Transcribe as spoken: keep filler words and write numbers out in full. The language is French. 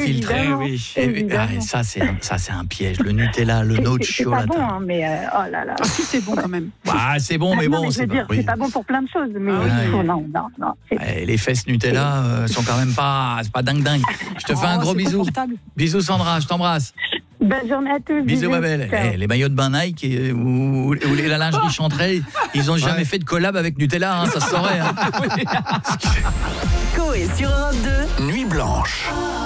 filtré, Évidemment, oui. Et, évidemment. ah, ça, c'est un, ça, c'est un piège. Le Nutella, le C'est- noix de c'est- c'est pas chiolat. bon, hein, mais euh, oh là là. Ah, si, c'est bon quand même. Ah, c'est bon, mais Ah, non, bon, mais je c'est veux dire, pas. c'est oui. pas bon pour plein de choses, mais Ah oui. oh, non, non, non. c'est- Eh, les fesses Nutella euh, sont quand même pas, c'est pas dingue dingue. Je te fais un Oh, gros c'est bisou. confortable. Bisous Sandra, je t'embrasse. Bonne journée à tous. Bisous ma belle. Ciao. Eh, les maillots de bain Nike et, ou, ou les- la lingerie Chanterelle, ils ont jamais fait de collab avec Nutella, hein, ça se saurait. Hein. Coé sur Europe deux. Nuit blanche.